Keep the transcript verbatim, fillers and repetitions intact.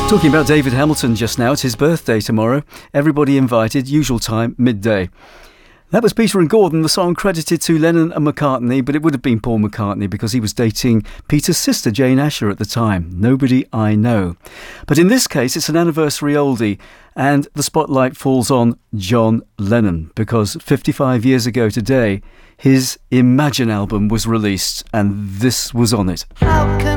Talking about David Hamilton just now, it's his birthday tomorrow. Everybody invited, usual time, midday. That was Peter and Gordon, the song credited to Lennon and McCartney, but it would have been Paul McCartney because he was dating Peter's sister, Jane Asher, at the time. Nobody I Know. But in this case, it's an anniversary oldie, and the spotlight falls on John Lennon because fifty-five years ago today, his Imagine album was released, and this was on it. How can